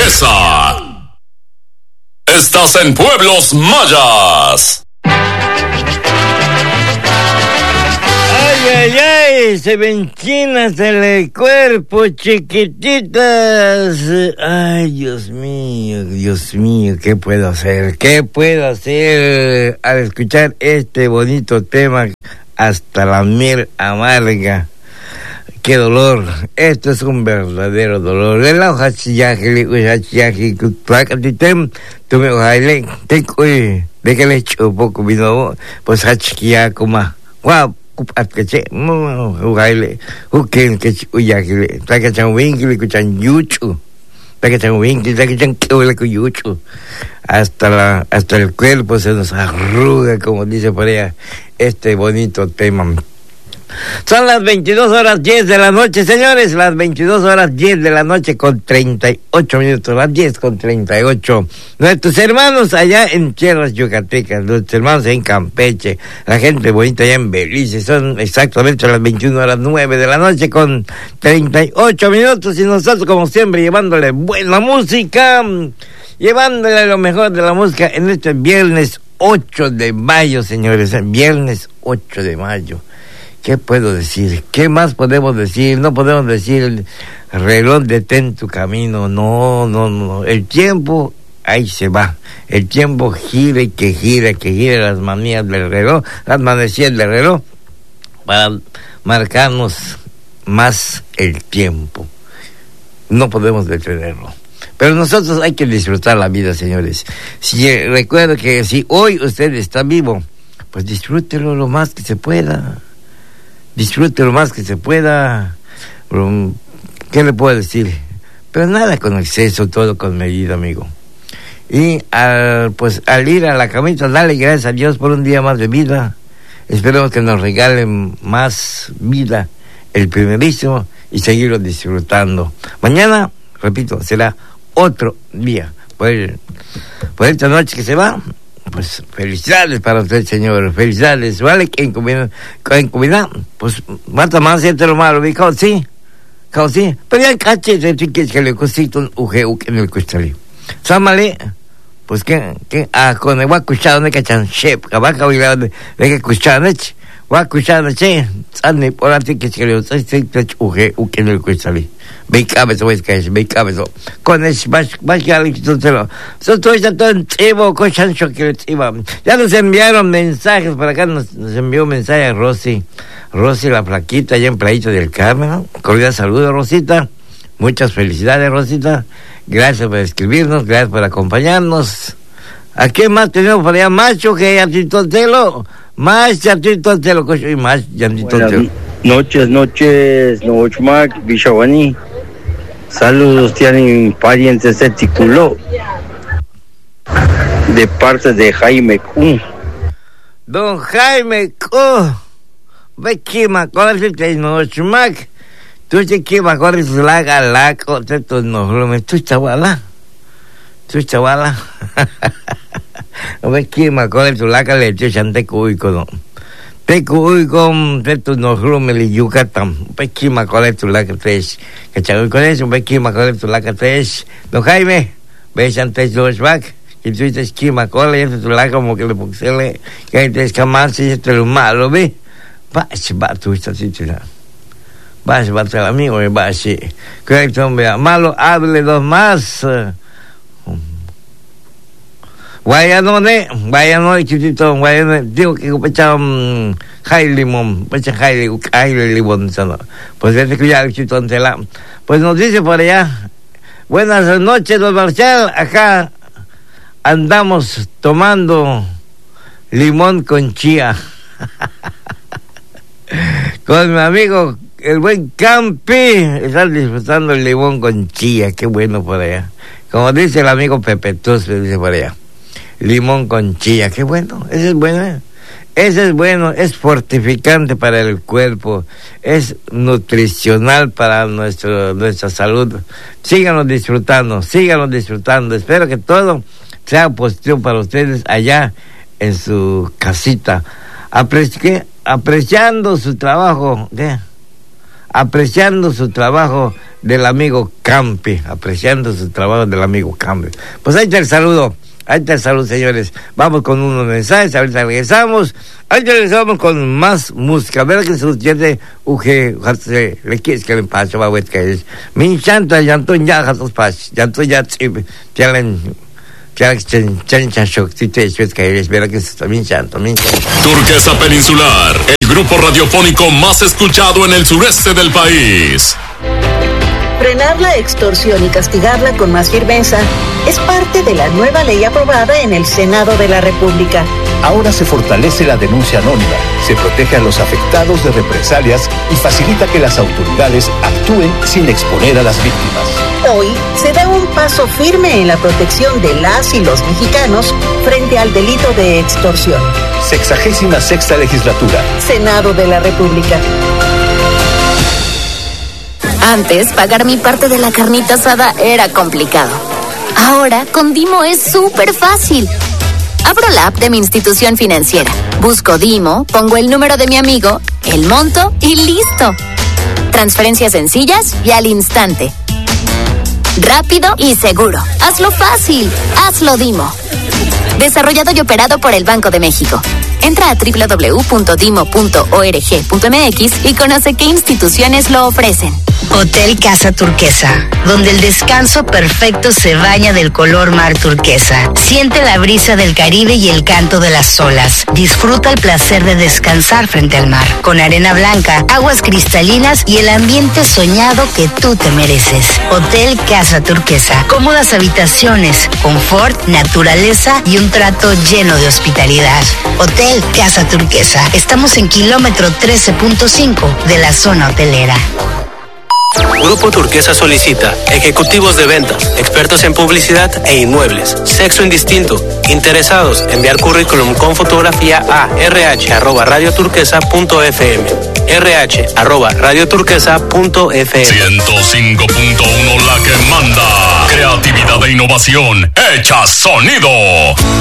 turquesa. Estás en Pueblos Mayas. Ay, ay, ay, se me enchinas en el cuerpo, chiquititas. Ay, Dios mío, ¿qué puedo hacer? ¿Qué puedo hacer al escuchar este bonito tema hasta la miel amarga? ¡Qué dolor! Esto es un verdadero dolor. El hachiyaje, tú me ojalá, de que le echo poco vino, pues hachiya como guau. Atkache ugaile uken ke uyakile takachan winkle kuchan yuchu takachan winkle takachan kewele ku yuchu hasta el cuerpo se nos arruga, como dice por allá este bonito tema. Son las 22:10 de la noche, señores, las 22:10 de la noche con 38 minutos, las 10:38. Nuestros hermanos allá en tierras yucatecas, nuestros hermanos en Campeche, la gente bonita allá en Belice, son exactamente las 21:09 de la noche con 38 minutos y nosotros como siempre llevándole buena música, llevándole lo mejor de la música en este viernes 8 de mayo, señores, viernes 8 de mayo. ¿Qué puedo decir? ¿Qué más podemos decir? No podemos decir, reloj, detén tu camino. No. El tiempo, ahí se va. El tiempo gira y que gira las manías del reloj, las manecillas del reloj, para marcarnos más el tiempo. No podemos detenerlo. Pero nosotros hay que disfrutar la vida, señores. Recuerdo que si hoy usted está vivo, pues disfrútelo lo más que se pueda. Disfrute lo más que se pueda. ¿Qué le puedo decir? Pero nada con exceso, todo con medida, amigo. Y al ir a la camita, dale gracias a Dios por un día más de vida. Esperemos que nos regalen más vida, el primerísimo, y seguirlo disfrutando. Mañana, repito, será otro día. Por esta noche que se va, pues felicidades para usted, señor, felicidades. Vale que en comida, pues mata más siente lo malo, vi sí, pero ya caché de que le cosito un ujeu que en el costalí. Sámale, pues que con el guacuchado de cachan shep, cabaca oiga de que escuchar nech, guacuchado che, sane por así que se le ujeu que en el costalí. Ve cabeza, con el más que Alexitotelo. Estoy todo en chivo, cochancho que le chiva. Ya nos enviaron mensajes por acá, nos envió un mensaje a Rosy, la flaquita, allá en Playito del Carmen, ¿no? Cordial saludo, Rosita. Muchas felicidades, Rosita. Gracias por escribirnos, gracias por acompañarnos. ¿A qué más tenemos por allá? Macho que Yatitotelo. Más Yatitotelo, cocho, y más Yatitotelo. Noches, Nochmac, Bishawani. Saludos, tienen parientes de Ticuló, de parte de Jaime Kun. Don Jaime Kun, ve que me acuerdas de Nochmac. Tú te que me acuerdas de la tú no me tú chavala. Ve que me acuerdas de la le te chante cuico. Tecuy con tetu no rumeli Yucatán, pequima colecto la que tres, que chaval con eso, pequima colecto la que tres, no Jaime, ves antes los back, y tú dices quima colecto la como que le puxele, que te escamas y te lo malo, ve, va tú estás titular, vas al amigo, va así, colecto hombre, malo, hable dos más. Guayano, chiquitito, digo que pecham Jaime Limón, Jaime Limón, pues desde que ya chiquitito ante la, pues nos dice por allá, buenas noches, don Marcial, acá andamos tomando limón con chía, con mi amigo, el buen Campi, están disfrutando el limón con chía, qué bueno por allá, como dice el amigo Pepe Tus, dice por allá. Limón con chía, qué bueno, ese es bueno, es fortificante para el cuerpo, es nutricional para nuestra salud. Síganos disfrutando, espero que todo sea positivo para ustedes allá en su casita, apreciando su trabajo, del amigo Campi, apreciando su trabajo del amigo Campi. Pues ahí está el saludo. Ahí está el saludo, señores. Vamos con unos mensajes, ahorita regresamos. Ahorita regresamos con más música. Verá que se entiende uge, le quieres que le pase, va a ver que es. Min chanta, llantón ya, jatos pas, llantón ya, tienen, Turquesa Peninsular, el grupo radiofónico más escuchado en el sureste del país. Frenar la extorsión y castigarla con más firmeza es parte de la nueva ley aprobada en el Senado de la República. Ahora se fortalece la denuncia anónima, se protege a los afectados de represalias y facilita que las autoridades actúen sin exponer a las víctimas. Hoy se da un paso firme en la protección de las y los mexicanos frente al delito de extorsión. 66ª legislatura. Senado de la República. Antes, pagar mi parte de la carnita asada era complicado. Ahora, con Dimo es súper fácil. Abro la app de mi institución financiera, busco Dimo, pongo el número de mi amigo, el monto y listo. Transferencias sencillas y al instante. Rápido y seguro. Hazlo fácil. Hazlo Dimo. Desarrollado y operado por el Banco de México. Entra a www.dimo.org.mx y conoce qué instituciones lo ofrecen. Hotel Casa Turquesa, donde el descanso perfecto se baña del color mar turquesa. Siente la brisa del Caribe y el canto de las olas. Disfruta el placer de descansar frente al mar, con arena blanca, aguas cristalinas y el ambiente soñado que tú te mereces. Hotel Casa Turquesa, cómodas habitaciones, confort, naturaleza y un trato lleno de hospitalidad. Hotel Casa Turquesa, estamos en kilómetro 13.5 de la zona hotelera. Grupo Turquesa solicita ejecutivos de ventas, expertos en publicidad e inmuebles, sexo indistinto, interesados, enviar currículum con fotografía a rh@radioturquesa.fm, rh@radioturquesa.fm. 105.1 la que manda. Creatividad e innovación hecha sonido.